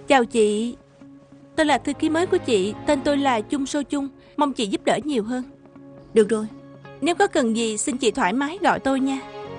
Chào chị, tôi là thư ký mới của chị. Tên tôi là Chung Sô Chung. Mong chị giúp đỡ nhiều hơn. Được rồi. Nếu có cần gì xin chị thoải mái gọi tôi nha.